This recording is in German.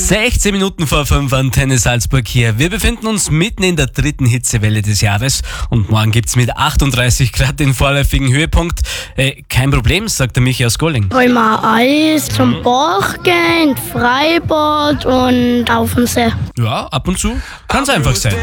16 Minuten vor 5 Antenne Salzburg hier. Wir befinden uns mitten in der 3. Hitzewelle des Jahres und morgen gibt's mit 38 Grad den vorläufigen Höhepunkt. Kein Problem, sagt der Michi aus Golling. Wollen wir Eis zum Bach gehen, Freibad und auf den See. Ja, ab und zu kann's einfach sein.